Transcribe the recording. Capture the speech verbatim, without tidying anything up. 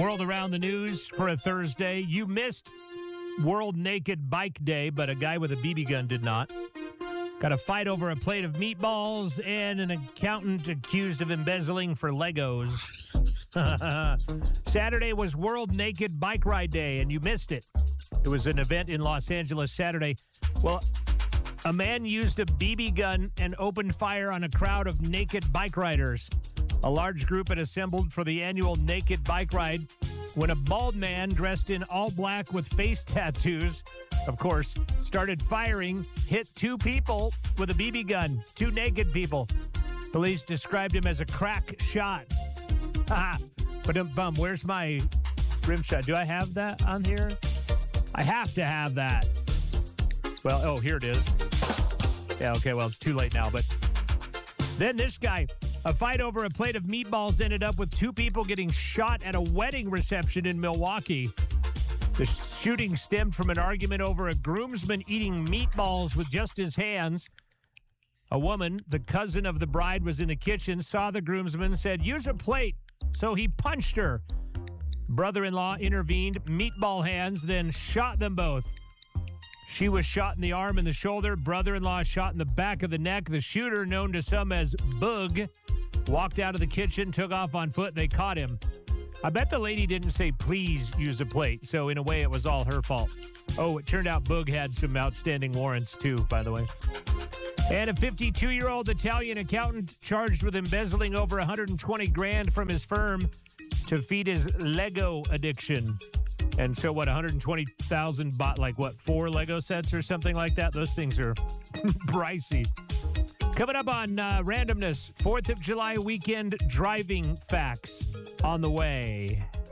World around the news for a Thursday. You missed World Naked Bike Day, but a guy with a B B gun did not. Got a fight over a plate of meatballs and an accountant accused of embezzling for Legos. Saturday was World Naked Bike Ride Day, and you missed it. It was an event in Los Angeles Saturday. Well, a man used a B B gun and opened fire on a crowd of naked bike riders. A large group had assembled for the annual Naked Bike Ride when a bald man dressed in all black with face tattoos, of course, started firing, hit two people with a B B gun, two naked people. Police described him as a crack shot. Haha. But bum, where's my rim shot? Do I have that on here? I have to have that. Well, oh, here it is. Yeah, okay, well, it's too late now, but then this guy, a fight over a plate of meatballs ended up with two people getting shot at a wedding reception in Milwaukee. The shooting stemmed from an argument over a groomsman eating meatballs with just his hands. A woman, the cousin of the bride, was in the kitchen, saw the groomsman, said, "Use a plate." So he punched her. Brother-in-law intervened, meatball hands, then shot them both. She was shot in the arm and the shoulder. Brother-in-law shot in the back of the neck. The shooter, known to some as Boog, walked out of the kitchen, took off on foot. They caught him. I bet the lady didn't say, "Please use a plate." So in a way, it was all her fault. Oh, it turned out Boog had some outstanding warrants too, by the way. And a fifty-two-year-old Italian accountant charged with embezzling over one hundred twenty grand from his firm to feed his Lego addiction. And so what, one hundred twenty thousand bought like what, four Lego sets or something like that? Those things are pricey. Coming up on uh, Randomness, fourth of July weekend driving facts on the way.